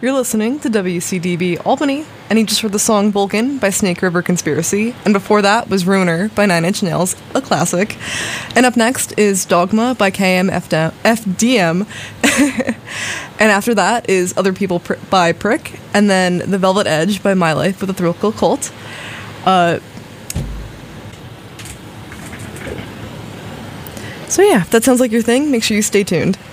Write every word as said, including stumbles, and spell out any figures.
You're listening to W C D B Albany, and you just heard the song Vulcan by Snake River Conspiracy, and before that was Ruiner by Nine Inch Nails, a classic. And up next is Dogma by K M F D M, and after that is Other People Pr- by Prick, and then The Velvet Edge by My Life with a Thrill Kill Cult. Uh, so yeah, if that sounds like your thing, make sure you stay tuned.